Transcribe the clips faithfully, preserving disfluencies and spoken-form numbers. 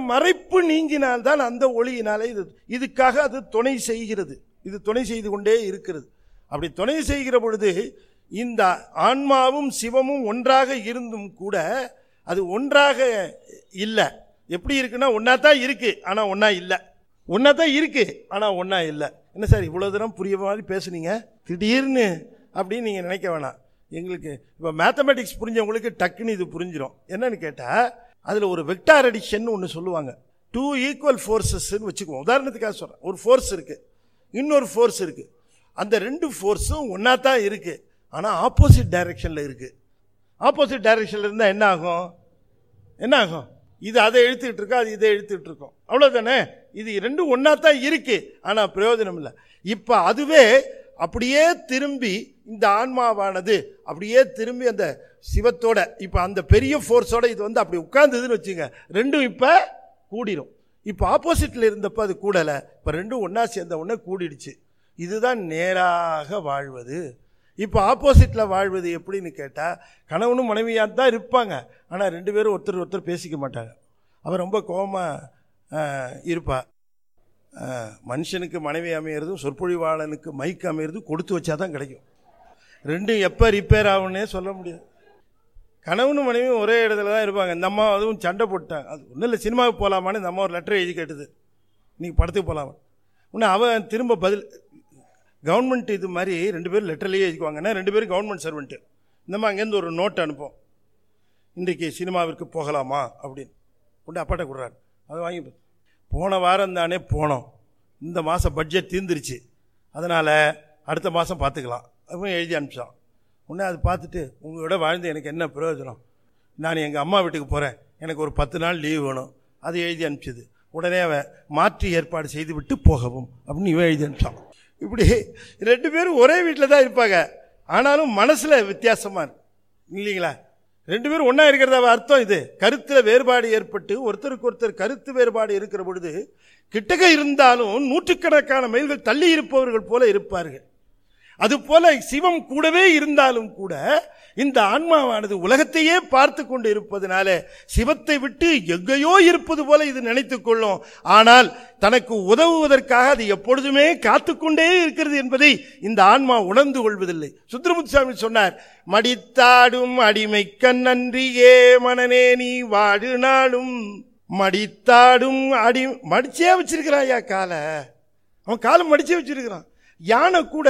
மறைப்பு நீங்கினால்தான் அந்த ஒளியினாலே இது இதுக்காக அது துணை செய்கிறது. இது துணை செய்து கொண்டே இருக்கிறது. அப்படி துணை செய்கிற பொழுது இந்த ஆன்மாவும் சிவமும் ஒன்றாக இருந்தும் கூட அது ஒன்றாக இல்லை. எப்படி இருக்குன்னா ஒன்றா தான் இருக்கு, ஆனால் ஒன்றா இல்லை. ஒன்றா தான் இருக்கு, ஆனால் ஒன்றா இல்லை. என்ன சார் இவ்வளோ தூரம் புரிய மாதிரி பேசுனீங்க திடீர்னு அப்படின்னு நீங்கள் நினைக்க வேணாம். எங்களுக்கு இப்போ மேத்தமெட்டிக்ஸ் புரிஞ்சவங்களுக்கு டக்குன்னு இது புரிஞ்சிடும். என்னன்னு கேட்டால் அதில் ஒரு வெக்டார் அடிஷன் ஒன்று சொல்லுவாங்க. டூ ஈக்குவல் ஃபோர்ஸஸ்ன்னு வச்சுக்குவோம். உதாரணத்துக்காக சொல்கிறேன். ஒரு ஃபோர்ஸ் இருக்குது, இன்னொரு ஃபோர்ஸ் இருக்குது. அந்த ரெண்டு ஃபோர்ஸும் ஒன்றா தான் இருக்குது, ஆனால் ஆப்போசிட் டைரெக்ஷனில் இருக்குது. ஆப்போசிட் டைரெக்ஷனில் இருந்தால் என்ன ஆகும்? என்ன ஆகும்? இது அதை இழுத்துக்கிட்டு இருக்கோம், அது இதை இழுத்துக்கிட்டு இருக்கோம், அவ்வளோதானே. இது ரெண்டும் ஒன்றா தான் இருக்குது, ஆனால் பிரயோஜனம் இல்லை. இப்போ அதுவே அப்படியே திரும்பி இந்த ஆன்மாவானது அப்படியே திரும்பி அந்த சிவத்தோட இப்போ அந்த பெரிய ஃபோர்ஸோட இது வந்து அப்படி உட்கார்ந்ததுன்னு வச்சுங்க, ரெண்டும் இப்போ கூடிடும். இப்போ ஆப்போசிட்டில் இருந்தப்போ அது கூடலை, இப்போ ரெண்டும் ஒன்றா சேர்ந்த உடனே கூடிடுச்சு. இதுதான் நேராக வாழ்வது. இப்போ ஆப்போசிட்டில் வாழ்வது எப்படின்னு கேட்டால் கணவனும் மனைவியாக தான் இருப்பாங்க, ஆனால் ரெண்டு பேரும் ஒருத்தர் ஒருத்தர் பேசிக்க மாட்டாங்க. அவன் ரொம்ப கோபமாக இருப்பா. மனுஷனுக்கு மனைவி அமையிறதும் சொற்பொழிவாளனுக்கு மைக் அமையிறதும் கொடுத்து வச்சா தான் கிடைக்கும். ரெண்டும் எப்போ ரிப்பேர் ஆகுன்னே சொல்ல முடியாது. கணவனும் மனைவியும் ஒரே இடத்துல தான் இருப்பாங்க. இந்த அம்மா அதுவும் சண்டை போட்டாங்க. அது ஒன்றும் இல்லை, சினிமாவுக்கு போகலாமான்னு இந்த அம்மா ஒரு லெட்டர் எழுதி கேட்டுது, நீங்கள் படத்துக்கு போகலாமா. ஒன்று அவன் திரும்ப பதில், கவர்மெண்ட் இது மாதிரி ரெண்டு பேரும் லெட்டர்லேயே எழுதிக்குவாங்கன்னா ரெண்டு பேரும் கவர்மெண்ட் சர்வெண்ட்டு. இந்தம்மா அங்கேருந்து ஒரு நோட் அனுப்போம், இன்றைக்கி சினிமாவிற்கு போகலாமா அப்படின்னு கொண்டு அப்பாட்ட கொடுறாரு. அதை வாங்கி போன வாரம் தானே போனோம், இந்த மாதம் பட்ஜெட் தீர்ந்துருச்சு, அதனால் அடுத்த மாதம் பார்த்துக்கலாம் அப்படின்னு எழுதி அனுப்பிச்சான். உடனே அது பார்த்துட்டு உங்களோட வாழ்ந்து எனக்கு என்ன பிரயோஜனம், நான் எங்கள் அம்மா வீட்டுக்கு போகிறேன், எனக்கு ஒரு பத்து நாள் லீவு வேணும், அது எழுதி அனுப்பிச்சது. உடனே அவன் மாற்றி ஏற்பாடு செய்து விட்டு போகவும் அப்படின்னு இவன் எழுதி அனுப்பிச்சான். இப்படி ரெண்டு பேரும் ஒரே வீட்டில் தான் இருப்பாங்க, ஆனாலும் மனசில் வித்தியாசமாக இருக்கு இல்லைங்களா. ரெண்டு பேரும் ஒன்றா இருக்கிறதா அர்த்தம். இது கருத்தில் வேறுபாடு ஏற்பட்டு ஒருத்தருக்கு ஒருத்தர் கருத்து வேறுபாடு இருக்கிற பொழுது கிட்டக்க இருந்தாலும் நூற்றுக்கணக்கான மைல்கள் தள்ளி இருப்பவர்கள் போல இருப்பார்கள். அதுபோல சிவம் கூடவே இருந்தாலும் கூட இந்த ஆன்மாவானது உலகத்தையே பார்த்து கொண்டு இருப்பதனால சிவத்தை விட்டு எங்கேயோ இருப்பது போல இது நினைத்துக் கொள்ளும். ஆனால் தனக்கு உதவுவதற்காக அது எப்பொழுதுமே காத்துக்கொண்டே இருக்கிறது என்பதை இந்த ஆன்மா உணர்ந்து கொள்வதில்லை. சுந்தரமுத்துசாமி சொன்னார், மடித்தாடும் அடிமைக்கண் நன்றியே மனநே நீ வாடு நாளும். மடித்தாடும் அடி மடிச்சே வச்சிருக்கிறான் ஐயா காலை, அவன் காலம் மடிச்சே வச்சிருக்கிறான். யானை கூட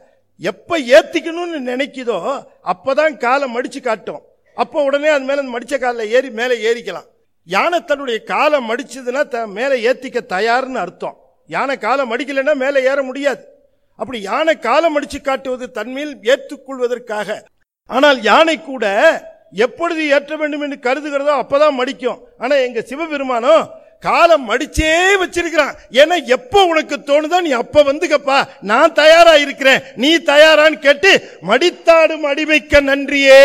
எப்ப ஏத்திக்கணும்னு நினைக்குதோ அப்பதான் காலை மடிச்சு காட்டும், அப்போ உடனே அது மேல மடிச்ச காலில் ஏறி மேலே ஏறிக்கலாம். யானை தன்னுடைய காலை மடிச்சதுன்னா த மேலே ஏத்திக்க தயார்னு அர்த்தம். யானை காலை மடிக்கலைன்னா மேலே ஏற முடியாது. அப்படி யானை காலை மடிச்சு காட்டுவது தன்மையில் ஏற்றுக்கொள்வதற்காக. ஆனால் யானை கூட எப்பொழுது ஏற்ற வேண்டும் என்று கருதுகிறதோ அப்பதான் மடிக்கும். ஆனா எங்க சிவபெருமானோ காலம் மடிச்சே வச்சிருக்கிறான். ஏன்னா எப்ப உனக்கு தோணுதோ நீ அப்ப வந்துக்கப்பா, நான் தயாரா இருக்கிறேன், நீ தயாரான்னு கேட்டு மடித்தாடும் அடிமைக்க நன்றியே.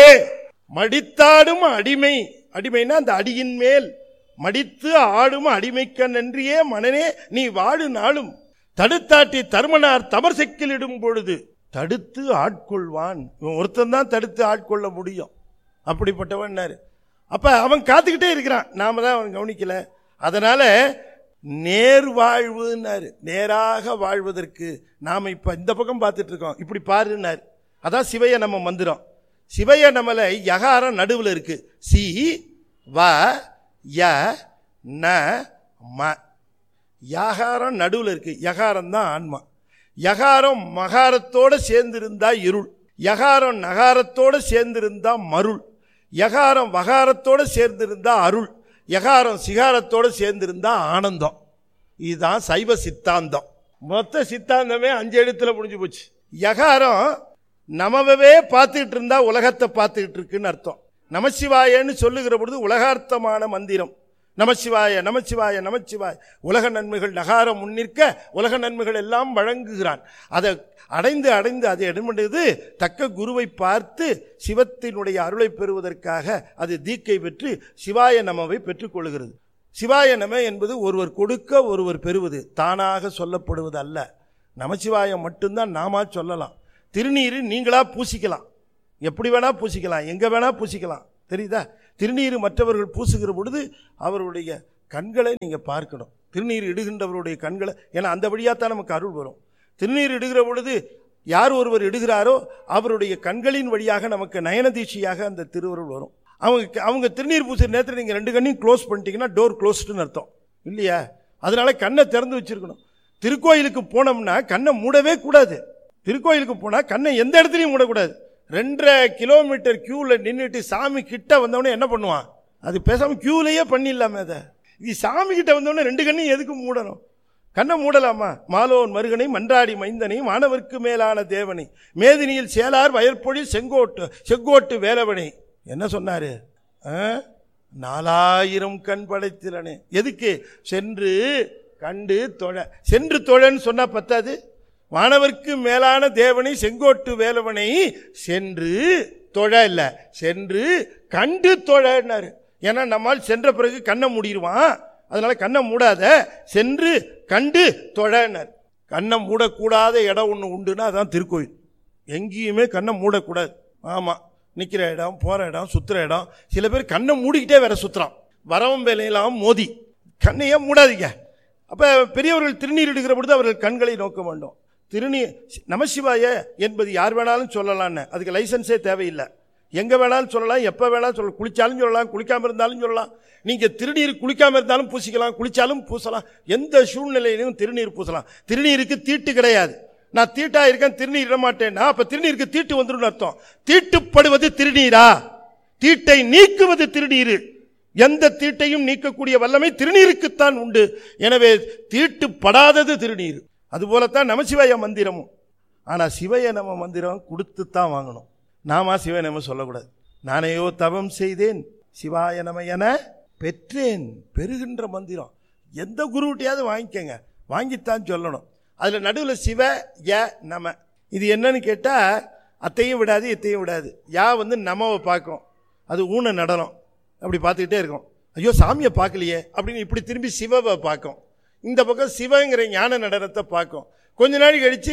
மடித்தாடும் அடிமை, அடிமைனா அந்த அடியின் மேல் மடித்து ஆடும் அடிமைக்க நன்றியே மனனே நீ வாடு நாளும். தடுத்தாட்டி தர்மனார் தமர்செக்கில் இடும் பொழுது தடுத்து ஆட்கொள்வான். இவன் ஒருத்தன் தான் தடுத்து ஆட்கொள்ள முடியும், அப்படிப்பட்டவன். அப்ப அவன் காத்துக்கிட்டே இருக்கிறான், நாம தான் அவன் கவனிக்கல. அதனால நேர் வாழ்வுன்னாரு. நேராக வாழ்வதற்கு நாம இப்ப இந்த பக்கம் பார்த்துட்டு இருக்கோம், இப்படி பாருன்னாரு. அதான் சிவைய நம்ம மந்திரம். சிவைய நம்மள யகாரம் நடுவில் இருக்கு. சி வ ய ந ம. யகாரம் நடுவில் இருக்கு. யகாரம் தான் ஆன்மா. யகாரம் மகாரத்தோட சேர்ந்திருந்தா இருள், யகாரம் நகாரத்தோட சேர்ந்திருந்தா மருள், யகாரம் வகாரத்தோட சேர்ந்திருந்தா அருள், யகாரம் சிகாரத்தோடு சேர்ந்திருந்தா ஆனந்தம். இதுதான் சைவ சித்தாந்தம். மொத்த சித்தாந்தமே அஞ்சு எழுத்துல முடிஞ்சு போச்சு. யகாரம் நமவே பார்த்துக்கிட்டு இருந்தா உலகத்தை பார்த்துக்கிட்டு இருக்குன்னு அர்த்தம். நமசிவாயன்னு சொல்லுகிற பொழுது உலகார்த்தமான மந்திரம். நமசிவாய நமசிவாய நமசிவாய. உலக நன்மைகள் நகாரம் முன்னிற்க உலக நன்மைகள் எல்லாம் வழங்குகிறான். அதை அடைந்து அடைந்து அதை எடுமண்டது தக்க குருவை பார்த்து சிவத்தினுடைய அருளை பெறுவதற்காக அது தீக்கை பெற்று சிவாய நமவை பெற்றுக்கொள்கிறது. சிவாய நம என்பது ஒருவர் கொடுக்க ஒருவர் பெறுவது, தானாக சொல்லப்படுவது அல்ல. நமசிவாயம் மட்டும்தான் நாம சொல்லலாம். திருநீரு நீங்களா பூசிக்கலாம், எப்படி வேணா பூசிக்கலாம், எங்க வேணா பூசிக்கலாம், தெரியுதா. திருநீர் மற்றவர்கள் பூசுகிற பொழுது அவருடைய கண்களை நீங்கள் பார்க்கணும். திருநீர் இடுகின்றவருடைய கண்களை, ஏன்னா அந்த வழியாகத்தான் நமக்கு அருள் வரும். திருநீர் இடுகிற பொழுது யார் ஒருவர் இடுகிறாரோ அவருடைய கண்களின் வழியாக நமக்கு நயனதீட்சியாக அந்த திருவருள் வரும். அவங்க அவங்க திருநீர் பூசுகிற நேரத்தில் நீங்கள் ரெண்டு கண்ணையும் க்ளோஸ் பண்ணிட்டீங்கன்னா டோர் க்ளோஸ்டுன்னு அர்த்தம் இல்லையா? அதனால கண்ணை திறந்து வச்சிருக்கணும். திருக்கோயிலுக்கு போனோம்னா கண்ணை மூடவே கூடாது. திருக்கோயிலுக்கு போனால் கண்ணை எந்த இடத்துலையும் மூடக்கூடாது. ரெண்டரை கிலோமீட்டர் கியூவில் நின்றுட்டு சாமி கிட்ட வந்தவொடனே என்ன பண்ணுவான்? அது பேசாமல் கியூலையே பண்ணிடலாமே. அதை இது சாமி கிட்ட வந்தவொடனே ரெண்டு கண்ணையும் எதுக்கு மூடணும்? கண்ணை மூடலாமா? மாலோன் மருகனை மன்றாடி மைந்தனை மாணவர்க்கு மேலான தேவனை மேதினியில் சேலார் வயற்பொழில் செங்கோட்டு செங்கோட்டு வேலவனை என்ன சொன்னாரு? நாலாயிரம் கண் படைத்திறனே. எதுக்கு? சென்று கண்டு தொழ. சென்று தொழன்னு சொன்னா பத்தாது. மாணவர்க்கு மேலான தேவனை செங்கோட்டு வேலவனை சென்று தொழ இல்ல, சென்று கண்டு தொழனாரு. ஏன்னா நம்மால் சென்ற பிறகு கண்ணை மூடிடுவான். அதனால கண்ணை மூடாத, சென்று கண்டு தொழனார். கண்ணை மூடக்கூடாத இடம் ஒன்று உண்டுன்னா அதான் திருக்கோயில். எங்கேயுமே கண்ணை மூடக்கூடாது. ஆமாம், நிற்கிற இடம், போகிற இடம், சுற்றுற இடம். சில பேர் கண்ணை மூடிக்கிட்டே வேற சுற்றுறான். வரவும் வேலையெல்லாம் மோதி. கண்ணையே மூடாதீங்க. அப்போ பெரியவர்கள் திருநீர் இடுகிற பொழுது அவர்கள் கண்களை நோக்க வேண்டும். திருநீர் நமசிவாய என்பது யார் வேணாலும் சொல்லலான்னு, அதுக்கு லைசன்ஸே தேவையில்லை. எங்கே வேணாலும் சொல்லலாம், எப்போ வேணாலும் சொல்லலாம். குளிச்சாலும் சொல்லலாம், குளிக்காமல் இருந்தாலும் சொல்லலாம். நீங்கள் திருநீர் குளிக்காமல் இருந்தாலும் பூசிக்கலாம், குளிச்சாலும் பூசலாம். எந்த சூழ்நிலையிலும் திருநீர் பூசலாம். திருநீருக்கு தீட்டு கிடையாது. நான் தீட்டா இருக்கேன் திருநீர் இட மாட்டேன்னா அப்போ திருநீருக்கு தீட்டு வந்துடும் அர்த்தம். தீட்டுப்படுவது திருநீரா? தீட்டை நீக்குவது திருநீர். எந்த தீட்டையும் நீக்கக்கூடிய வல்லமை திருநீருக்குத்தான் உண்டு. எனவே தீட்டுப்படாதது திருநீர். அதுபோலத்தான் நமசிவாய மந்திரமும். ஆனால் சிவய நம மந்திரம் கொடுத்துத்தான் வாங்கணும். நாம சிவய நம சொல்லக்கூடாது. நானேயோ தவம் செய்தேன் சிவாய நம என பெற்றேன். பெறுகின்ற மந்திரம் எந்த குருவிட்டையாவது வாங்கிக்கங்க, வாங்கித்தான் சொல்லணும். அதில் நடுவில் சிவ ய நம. இது என்னன்னு கேட்டால் அத்தையும் விடாது இத்தையும் விடாது. யா வந்து நமவை பார்க்கும், அது ஊன நடனம் அப்படி பார்த்துக்கிட்டே இருக்கும். ஐயோ சாமியை பார்க்கலையே அப்படின்னு இப்படி திரும்பி சிவவை பார்க்கும். இந்த பக்கம் சிவங்கிற ஞான நடனத்தை பார்க்கும். கொஞ்ச நாள் கழித்து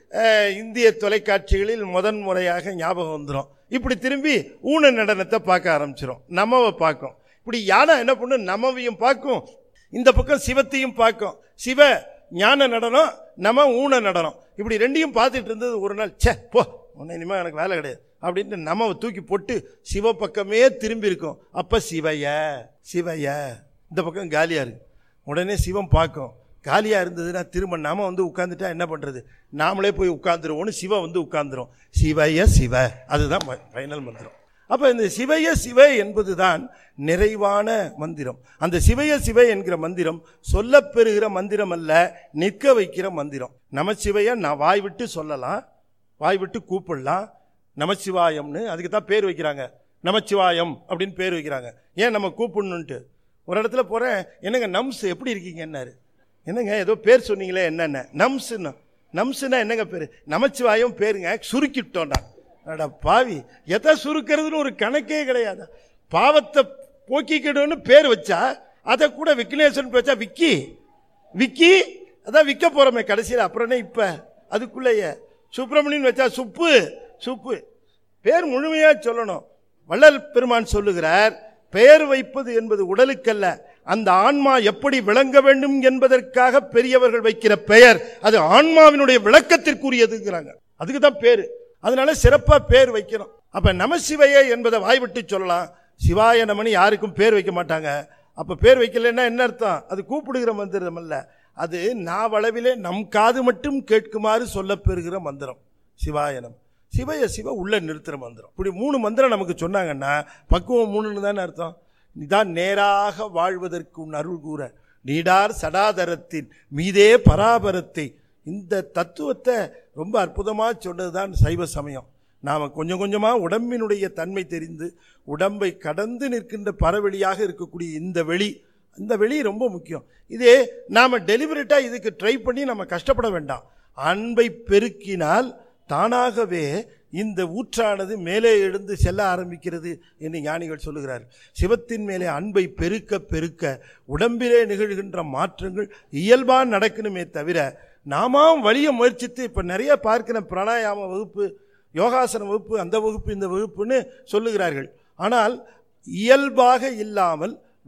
இந்திய தொலைக்காட்சிகளில் முதன் முறையாக ஞாபகம் வந்துடும். இப்படி திரும்பி ஊன நடனத்தை பார்க்க ஆரம்பிச்சிடும், நமவை பார்க்கும். இப்படி யானை என்ன பண்ணும்? நமவையும் பார்க்கும், இந்த பக்கம் சிவத்தையும் பார்க்கும். சிவ ஞான நடனம், நம ஊன நடனம். இப்படி ரெண்டையும் பார்த்துட்டு இருந்தது. ஒரு நாள் சே போ உன்னை இனிமேல் எனக்கு வேலை கிடையாது அப்படின்ட்டு நமவை தூக்கி போட்டு சிவ பக்கமே திரும்பி இருக்கும். அப்போ சிவைய சிவைய இந்த பக்கம் காலியாக இருக்கு. உடனே சிவம் பார்க்கும். காலியாக இருந்ததுன்னா திரும்ப நாம வந்து உட்காந்துட்டா என்ன பண்ணுறது? நாமளே போய் உட்காந்துருவோன்னு சிவ வந்து உட்காந்துரும். சிவைய சிவ, அதுதான் ஃபைனல் மந்திரம். அப்போ இந்த சிவைய சிவ என்பது தான் நிறைவான மந்திரம். அந்த சிவைய சிவ என்கிற மந்திரம் சொல்லப்பெறுகிற மந்திரம் அல்ல, நிற்க வைக்கிற மந்திரம். நமச்சிவைய நான் வாய் விட்டு சொல்லலாம், வாய் விட்டு கூப்பிடலாம். நமச்சிவாயம்னு அதுக்கு தான் பேர் வைக்கிறாங்க. நமச்சிவாயம் அப்படின்னு பேர் வைக்கிறாங்க. ஏன் நம்ம கூப்பிடணுன்ட்டு. ஒரு இடத்துல போகிறேன், என்னங்க நம்ஸ் எப்படி இருக்கீங்க என்னாரு. என்னங்க ஏதோ பேர் சொன்னீங்களே என்னென்ன நம்ஸ்ன்னு. நம்ஸ்னா என்னங்க பேர்? நமச்சிவாயம் பேருங்க, சுருக்கிட்டோம்டா. அடா பாவி, எதை சுருக்கிறதுன்னு ஒரு கணக்கே கிடையாது. பாவத்தை போக்கிக்கிடுன்னு பேர் வச்சா அதை கூட விக்னேஸ்வரன் வச்சா விக்கி விக்கி அதான் விற்க போகிறோமே கடைசியில். அப்புறம் இப்போ அதுக்குள்ளேயே சுப்பிரமணியன் வச்சா சுப்பு சுப்பு. பேர் முழுமையாக சொல்லணும். வள்ளல் பெருமான் சொல்லுகிறார், பெயர் வைப்பது என்பது உடலுக்கல்ல, அந்த ஆன்மா எப்படி விளங்க வேண்டும் என்பதற்காக பெரியவர்கள் வைக்கிற பெயர் அது ஆன்மாவினுடைய விளக்கத்திற்குரியதுங்கிறாங்க. அதுக்கு தான் பேரு. அதனால சிறப்பா பேர் வைக்கணும். அப்ப நமசிவைய என்பதை வாய் விட்டு சொல்லலாம். சிவாய நமனி யாருக்கும் பேர் வைக்க மாட்டாங்க. அப்ப பேர் வைக்கலன்னா என்ன அர்த்தம்? அது கூப்பிடுகிற மந்திரம் அல்ல, அது நாவளவிலே நம் காது மட்டும் கேட்குமாறு சொல்ல பெறுகிற மந்திரம் சிவாயனம். சிவய சிவ உள்ள நிறுத்துற மந்திரம். இப்படி மூணு மந்திரம் நமக்கு சொன்னாங்கன்னா பக்குவம் மூணுன்னு தானே அர்த்தம். இதான் நேராக வாழ்வதற்கு உன் அருள் கூற நீடார் சடாதரத்தின் மீதே பராபரத்தை. இந்த தத்துவத்தை ரொம்ப அற்புதமாக சொன்னது தான் சைவ சமயம். நாம் கொஞ்சம் கொஞ்சமாக உடம்பினுடைய தன்மை தெரிந்து உடம்பை கடந்து நிற்கின்ற பரவெளியாக இருக்கக்கூடிய இந்த வெளி, இந்த வெளி ரொம்ப முக்கியம். இதே நாம் டெலிபரேட்டாக இதுக்கு ட்ரை பண்ணி நம்ம கஷ்டப்பட வேண்டாம். அன்பை பெருக்கினால் தானாகவே இந்த ஊற்றானது மேலே எழுந்து செல்ல ஆரம்பிக்கிறது என்று ஞானிகள் சொல்லுகிறார். சிவத்தின் மேலே அன்பை பெருக்க பெருக்க உடம்பிலே நிகழ்கின்ற மாற்றங்கள் இயல்பாக நடக்கணுமே தவிர நாம வலிய முயற்சித்து இப்போ நிறைய பார்க்கிற பிராணாயாம வகுப்பு, யோகாசன வகுப்பு, அந்த வகுப்பு இந்த வகுப்புன்னு சொல்லுகிறார்கள். ஆனால் இயல்பாக இல்லாமல்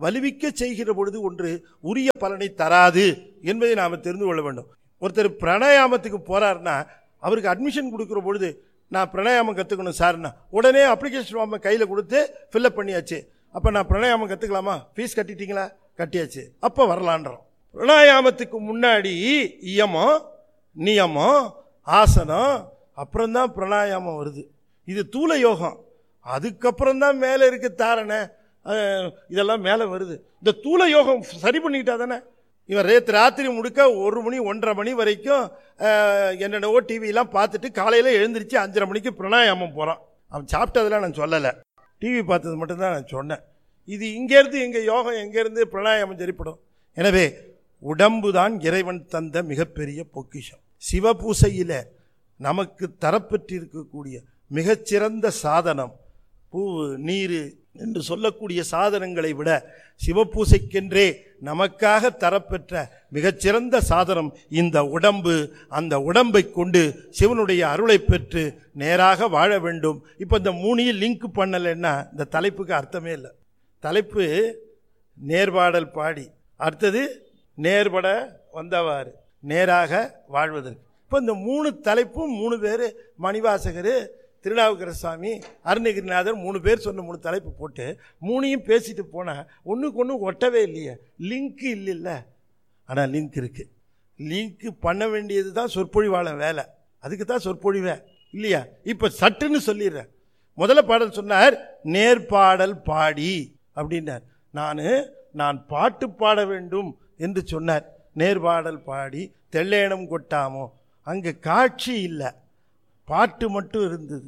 வலுவிக்க செய்கிற பொழுது ஒன்று உரிய பலனை தராது என்பதை நாம் தெரிந்து கொள்ள வேண்டும். ஒருத்தர் பிராணாயாமத்துக்கு போறாருன்னா அவருக்கு அட்மிஷன் கொடுக்குற பொழுது நான் பிராணாயாமம் கற்றுக்கணும் சார்னா உடனே அப்ளிகேஷன் ஃபார்மை கையில் கொடுத்து ஃபில்அப் பண்ணியாச்சு. அப்போ நான் பிராணாயாமம் கற்றுக்கலாமா? ஃபீஸ் கட்டிட்டீங்களா? கட்டியாச்சு, அப்போ வரலான்றோம். பிராணாயாமத்துக்கு முன்னாடி இயமம், நியமம், ஆசனம், அப்புறம்தான் பிராணாயாமம் வருது. இது தூல யோகம். அதுக்கப்புறம் தான் மேலே இருக்க தாரணை இதெல்லாம் மேலே வருது. இந்த தூல யோகம் சரி பண்ணிக்கிட்டா தானே இவன் ரேத்து ராத்திரி முழுக்க ஒரு மணி ஒன்றரை மணி வரைக்கும் என்னென்னவோ டிவியெலாம் பார்த்துட்டு காலையில் எழுந்திரிச்சு அஞ்சரை மணிக்கு பிராணாயாமம் போகிறான். அவன் சாப்பிட்டதெல்லாம் நான் சொல்லலை, டிவி பார்த்தது மட்டும்தான் நான் சொன்னேன். இது இங்கேருந்து எங்கள் யோகம் எங்கேருந்து பிராணாயாமம் சரிப்படும்? எனவே உடம்பு தான் இறைவன் தந்த மிகப்பெரிய பொக்கிஷம். சிவபூசையில் நமக்கு தரப்பெற்றிருக்கக்கூடிய மிகச்சிறந்த சாதனம் பூ நீர் என்று சொல்லக்கூடிய சாதனங்களை விட சிவபூசைக்கென்றே நமக்காக தரப்பெற்ற மிகச்சிறந்த சாதனம் இந்த உடம்பு. அந்த உடம்பை கொண்டு சிவனுடைய அருளை பெற்று நேராக வாழ வேண்டும். இப்போ இந்த மூணையும் லிங்க் பண்ணலைன்னா இந்த தலைப்புக்கு அர்த்தமே இல்லை. தலைப்பு நேர்பாடல் பாடி, அடுத்தது நேர்பட வந்தவாறு, நேராக வாழ்வதற்கு. இப்போ இந்த மூணு தலைப்பும் மூணு பேர், மணிவாசகர், திருநாவுக்கரசு சுவாமி, அருணகிரிநாதர், மூணு பேர் சொன்ன மூணு தலைப்பு போட்டு மூணையும் பேசிட்டு போனால் ஒன்றுக்கு ஒன்று ஒட்டவே இல்லையே, லிங்க்கு இல்லை. ஆனால் லிங்க் இருக்குது. லிங்க்கு பண்ண வேண்டியது தான் சொற்பொழிவாளன் வேலை. அதுக்கு தான் சொற்பொழிவே இல்லையா? இப்போ சட்டுன்னு சொல்லிடுறேன். முதல்ல பாடல் சொன்னார் நேர்பாடல் பாடி அப்படின்னார். நான் நான் பாட்டு பாட வேண்டும் என்று சொன்னார். நேர்பாடல் பாடி தெள்ளேனம் கொட்டாமோ, அங்கே காட்சி இல்லை, பாட்டு மட்டும் இருந்தது.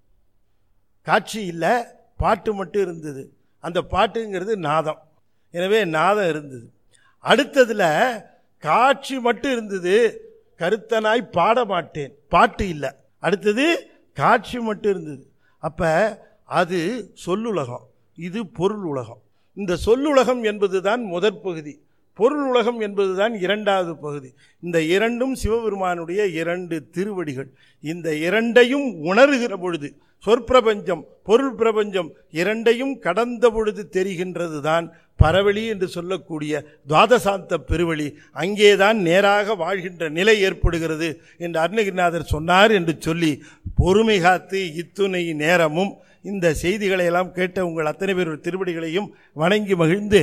காட்சி இல்லை, பாட்டு மட்டும் இருந்தது. அந்த பாட்டுங்கிறது நாதம். எனவே நாதம் இருந்தது. அடுத்ததில் காட்சி மட்டும் இருந்தது, கருத்தனாய் பாட மாட்டேன், பாட்டு இல்லை. அடுத்தது காட்சி மட்டும் இருந்தது. அப்போ அது சொல்லுலகம், இது பொருள் உலகம். இந்த சொல்லுலகம் என்பது தான் முதற் பகுதி, பொருள் உலகம் என்பதுதான் இரண்டாவது பகுதி. இந்த இரண்டும் சிவபெருமானுடைய இரண்டு திருவடிகள். இந்த இரண்டையும் உணர்கிற பொழுது சொற்பிரபஞ்சம் பொருள் பிரபஞ்சம் இரண்டையும் கடந்த பொழுது தெரிகின்றது தான் பரவெளி என்று சொல்லக்கூடிய துவாதசாந்த பெருவெளி. அங்கேதான் நேராக வாழ்கின்ற நிலை ஏற்படுகிறது என்று அருணகிரிநாதர் சொன்னார் என்று சொல்லி பொறுமை காத்து இத்துணை நேரமும் இந்த செய்திகளை எல்லாம் கேட்ட உங்கள் அத்தனை பேர் திருவடிகளையும் வணங்கி மகிழ்ந்து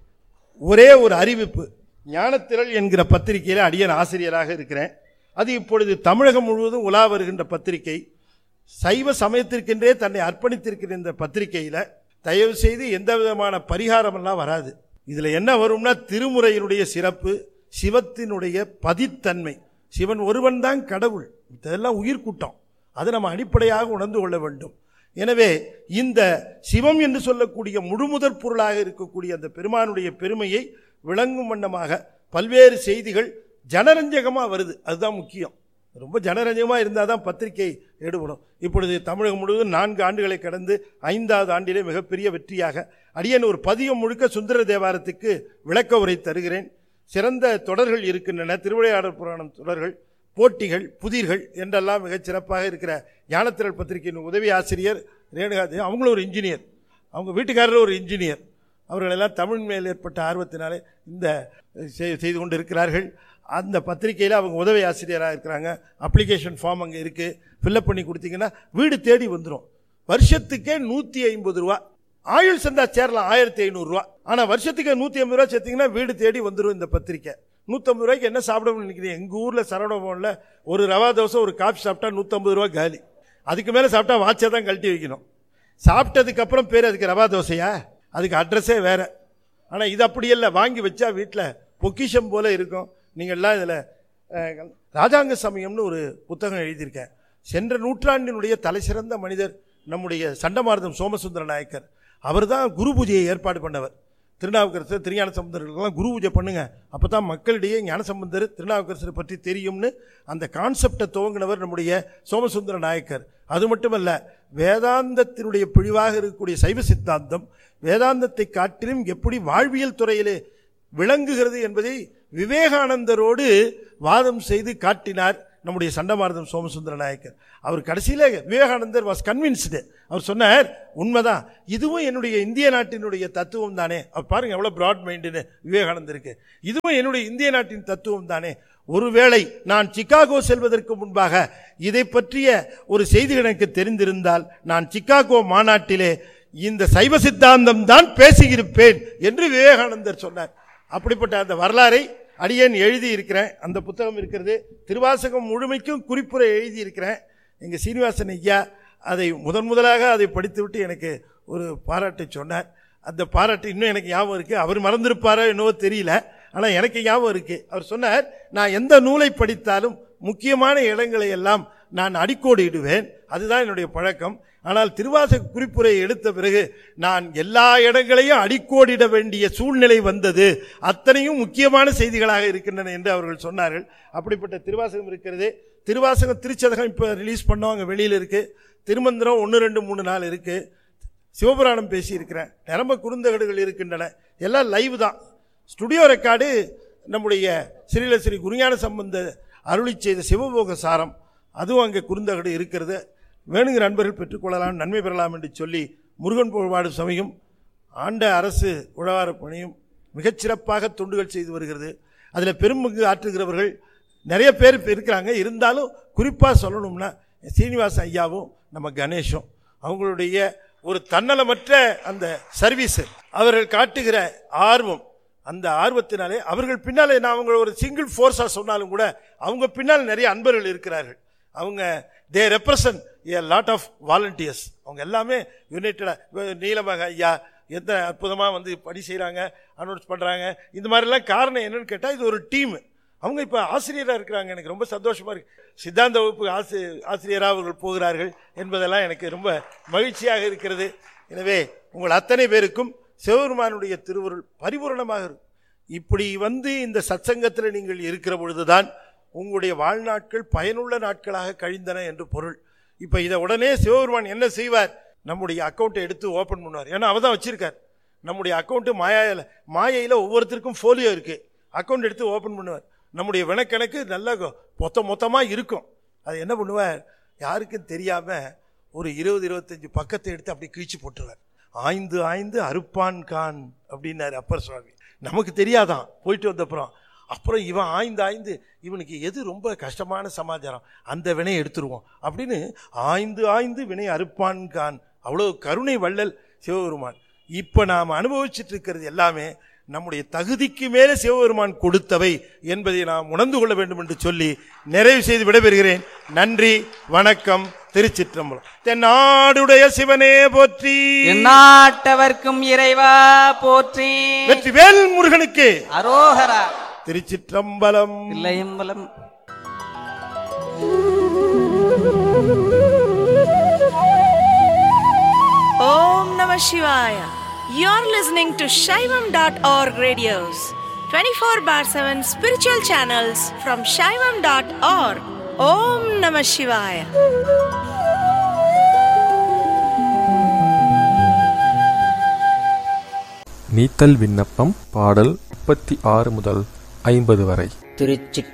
ஒரே ஒரு அறிவிப்பு. ஞானத்திரள் என்கிற பத்திரிகையில் அடியன் ஆசிரியராக இருக்கிறேன். அது இப்பொழுது தமிழகம் முழுவதும் உலா வருகின்ற பத்திரிகை. சைவ சமயத்திற்கென்றே தன்னை அர்ப்பணித்திருக்கிற இந்த பத்திரிகையில் தயவு செய்து எந்த விதமான பரிகாரமெல்லாம் வராது. இதில் என்ன வரும்னா திருமுறையினுடைய சிறப்பு, சிவத்தினுடைய பதித்தன்மை. சிவன் ஒருவன் தான் கடவுள், இதெல்லாம் உயிர்கூட்டம். அதை நம்ம அடிப்படையாக உணர்ந்து கொள்ள வேண்டும். எனவே இந்த சிவம் என்று சொல்லக்கூடிய முழுமுதற் பொருளாக இருக்கக்கூடிய அந்த பெருமானுடைய பெருமையை விளங்கும் வண்ணமாக பல்வேறு செய்திகள் ஜனரஞ்சகமாக வருது. அதுதான் முக்கியம். ரொம்ப ஜனரஞ்சகமாக இருந்தால் தான் பத்திரிகை எடுபடும். இப்பொழுது தமிழகம் முழுவதும் நான்கு ஆண்டுகளை கடந்து ஐந்தாவது ஆண்டிலே மிகப்பெரிய வெற்றியாக அடியேன் ஒரு பதிகம் முழுக்க சுந்தர தேவாரத்துக்கு விளக்க உரை தருகிறேன். சிறந்த தொடர்கள் இருக்கின்றன, திருவிளையாடல் புராணம் தொடர்கள், போட்டிகள், புதிர்கள் என்றெல்லாம் மிகச் சிறப்பாக இருக்கிற ஞானத்திரள் பத்திரிகையின் உதவி ஆசிரியர் ரேணுகாதேவி, அவங்களும் ஒரு இன்ஜினியர், அவங்க வீட்டுக்காரர் ஒரு இன்ஜினியர். அவர்களெல்லாம் தமிழ் மேல் ஏற்பட்ட ஆர்வத்தினாலே இந்த செய்து கொண்டு இருக்கிறார்கள். அந்த பத்திரிகையில் அவங்க உதவி ஆசிரியராக இருக்கிறாங்க. அப்ளிகேஷன் ஃபார்ம் அங்கே இருக்குது, ஃபில்அப் பண்ணி கொடுத்தீங்கன்னா வீடு தேடி வந்துடும். வருஷத்துக்கே நூற்றி ஐம்பது ரூபா ஆயுள் சந்தா சேரலாம், ஆயிரத்தி ஐநூறுரூவா. ஆனால் வருஷத்துக்கு நூற்றி ஐம்பது ரூபா சேர்த்திங்கன்னா வீடு தேடி வந்துடும் இந்த பத்திரிக்கை. நூற்றம்பது ரூபாய்க்கு என்ன சாப்பிடணும்னு நினைக்கிறீங்க? எங்கள் ஊரில் சரவணபவனில் ஒரு ரவா தோசை ஒரு காஃபி சாப்பிட்டா நூற்றம்பது ரூபா காலி. அதுக்கு மேலே சாப்பிட்டா வாட்சை தான் கழட்டி வைக்கணும். சாப்பிட்டதுக்கப்புறம் பேர் அதுக்கு ரவா தோசையா? அதுக்கு அட்ரஸே வேறு. ஆனால் இது அப்படி இல்லை, வாங்கி வச்சா வீட்டில் பொக்கிஷம் போல் இருக்கும். நீங்கள்லாம் இதில் ராஜாங்க சமயம்னு ஒரு புத்தகம் எழுதியிருக்கேன். சென்ற நூற்றாண்டினுடைய தலை சிறந்த மனிதர் நம்முடைய சண்டமாரதம் சோமசுந்தர நாயக்கர். அவர் தான் குரு பூஜையை ஏற்பாடு பண்ணவர். திருநாவுக்கரசர், திருஞான சம்பந்தர்களெல்லாம் குரு பூஜை பண்ணுங்க, அப்போ தான் மக்களிடையே ஞானசம்பந்தர் திருநாவுக்கரசரை பற்றி தெரியும்னு அந்த கான்செப்டை துவங்கினவர் நம்முடைய சோமசுந்தர நாயக்கர். அது மட்டுமல்ல, வேதாந்தத்தினுடைய பிழிவாக இருக்கக்கூடிய சைவ சித்தாந்தம் வேதாந்தத்தை காட்டிலும் எப்படி வாழ்வியல் துறையிலே விளங்குகிறது என்பதை விவேகானந்தரோடு வாதம் செய்து காட்டினார் நம்முடைய சண்டமாரதம் சோமசுந்தர நாயக்கர். அவர் கடைசியில் விவேகானந்தர் வாஸ் கன்வின்ஸ்டு. அவர் சொன்னார், உண்மைதான், இதுவும் என்னுடைய இந்திய நாட்டினுடைய தத்துவம் தானே. அவர் பாருங்க எவ்வளோ பிராட் மைண்டுன்னு விவேகானந்தருக்கு. இதுவும் என்னுடைய இந்திய நாட்டின் தத்துவம் தானே. ஒருவேளை நான் சிகாகோ செல்வதற்கு முன்பாக இதை பற்றிய ஒரு செய்தி எனக்கு தெரிந்திருந்தால் நான் சிகாகோ மாநாட்டிலே இந்த சைவ சித்தாந்தம் தான் பேசியிருப்பேன் என்று விவேகானந்தர் சொன்னார். அப்படிப்பட்ட அந்த வரலாறை அடியேன் எழுதி இருக்கிறேன். அந்த புத்தகம் இருக்கிறது. திருவாசகம் முழுமைக்கும் குறிப்புரை எழுதி இருக்கிறேன். எங்கள் சீனிவாசன் ஐயா அதை முதன் முதலாக அதை படித்துவிட்டு எனக்கு ஒரு பாராட்டை சொன்னார். அந்த பாராட்டு இன்னும் எனக்கு ஞாபகம் இருக்குது. அவர் மறந்திருப்பாரோ என்னவோ தெரியல, ஆனால் எனக்கு ஞாபகம் இருக்குது. அவர் சொன்னார், நான் எந்த நூலை படித்தாலும் முக்கியமான இடங்களை எல்லாம் நான் அடிக்கோடு இடுவேன், அதுதான் என்னுடைய பழக்கம். ஆனால் திருவாசக குறிப்புரை எடுத்த பிறகு நான் எல்லா இடங்களையும் அடிக்கோடிட வேண்டிய சூழ்நிலை வந்தது. அத்தனையும் முக்கியமான செய்திகளாக இருக்கின்றன என்று அவர்கள் சொன்னார்கள். அப்படிப்பட்ட திருவாசகம் இருக்கிறது. திருவாசகம் திருச்சதகம் இப்போ ரிலீஸ் பண்ணோம், அங்கே வெளியில் இருக்குது. திருமந்திரம் ஒன்று ரெண்டு மூணு நாள் இருக்குது. சிவபுராணம் பேசியிருக்கிறேன். நிரம்ப குறுந்தகடுகள் இருக்கின்றன. எல்லாம் லைவ் தான். ஸ்டுடியோ ரெக்கார்டு நம்முடைய ஸ்ரீல ஸ்ரீ குருஞான சம்பந்த அருளி செய்த சிவபோக சாரம், அதுவும் அங்கே குறுந்தகடு இருக்கிறது. வேணுங்கிற நண்பர்கள் பெற்றுக்கொள்ளலாம், நன்மை பெறலாம் என்று சொல்லி முருகன் புகழ்பாடு சமயம் ஆண்ட அரசு உழவார பணியும் மிகச்சிறப்பாக தொண்டுகள் செய்து வருகிறது. அதில் பெரும்பங்கு ஆற்றுகிறவர்கள் நிறைய பேர் இருக்கிறாங்க. இருந்தாலும் குறிப்பாக சொல்லணும்னா சீனிவாச ஐயாவும் நம்ம கணேஷும் அவங்களுடைய ஒரு தன்னலமற்ற அந்த சர்வீஸு, அவர்கள் காட்டுகிற ஆர்வம், அந்த ஆர்வத்தினாலே அவர்கள் பின்னாலே நான் அவங்க ஒரு சிங்கிள் ஃபோர்ஸாக சொன்னாலும் கூட அவங்க பின்னால் நிறைய அன்பர்கள் இருக்கிறார்கள். அவங்க தே represent a lot of volunteers. அவங்க எல்லாமே யுனைட்டடாக நீலமக ஐயா எந்த அற்புதமாக வந்து பணி செய்கிறாங்க, அனௌன்ஸ் பண்ணுறாங்க. இந்த மாதிரிலாம் காரணம் என்னன்னு கேட்டால் இது ஒரு டீமு. அவங்க இப்போ ஆசிரியராக இருக்கிறாங்க. எனக்கு ரொம்ப சந்தோஷமாக இருக்குது. சித்தாந்த வகுப்பு ஆசி ஆசிரியராக அவர்கள் போகிறார்கள் என்பதெல்லாம் எனக்கு ரொம்ப மகிழ்ச்சியாக இருக்கிறது. எனவே உங்கள் அத்தனை பேருக்கும் சிவபெருமானுடைய திருவருள் பரிபூரணமாக இருக்கும். இப்படி வந்து இந்த சத்சங்கத்தில் நீங்கள் இருக்கிற பொழுதுதான் உங்களுடைய வாழ்நாட்கள் பயனுள்ள நாட்களாக கழிந்தன என்று பொருள். இப்போ இதை உடனே சிவபெருமான் என்ன செய்வார்? நம்முடைய அக்கௌண்ட்டை எடுத்து ஓப்பன் பண்ணுவார். ஏன்னா அவர் தான் வச்சிருக்கார். நம்முடைய அக்கௌண்ட்டு மாயாயில் மாயையில் ஒவ்வொருத்தருக்கும் ஃபோலியோ இருக்குது. அக்கௌண்ட் எடுத்து ஓப்பன் பண்ணுவார். நம்முடைய வினக்கணக்கு நல்லா மொத்த மொத்தமாக இருக்கும். அது என்ன பண்ணுவார்? யாருக்கும் தெரியாமல் ஒரு இருபது இருபத்தஞ்சி பக்கத்தை எடுத்து அப்படி கிழிச்சு போட்டுருவார். ஆய்ந்து ஆய்ந்து அறுப்பான் கான் அப்படின்னாரு அப்பர் சுவாமி. நமக்கு தெரியாதான் போயிட்டு வந்தப்புறம். அப்புறம் இவன் ஆய்ந்து ஆய்ந்து இவனுக்கு எது ரொம்ப கஷ்டமான சமாச்சாரம் அந்த வினையை எடுத்துருவோம் அப்படின்னு ஆய்ந்து ஆய்ந்து வினை அறுப்பான் கான். அவ்வளோ கருணை வள்ளல் சிவபெருமான். இப்போ நாம் அனுபவிச்சுட்டு இருக்கிறது எல்லாமே நம்முடைய தகுதிக்கு மேலே சிவபெருமான் கொடுத்தவை என்பதை நாம் உணர்ந்து கொள்ள வேண்டும் என்று சொல்லி நிறைவு செய்து விடைபெறுகிறேன். நன்றி, வணக்கம், திருச்சிற்றம்பலம். தென்னாடுடைய சிவனே போற்றி, எந்நாட்டவர்க்கும் இறைவா போற்றி, வெற்றிவேல் முருகனுக்கு அரோகரா. திருச்சிற்றம்பலம். இல்லையம்பலம். Om Namah Shivaya. You're listening to Shaivam dot org radios, twenty-four bar seven spiritual channels from Shaivam dot org. Om Namah Shivaya. நீத்தல் விண்ணப்பம் பாடல் முப்பத்தி ஆறு முதல் ஐம்பது வரை. திருச்சி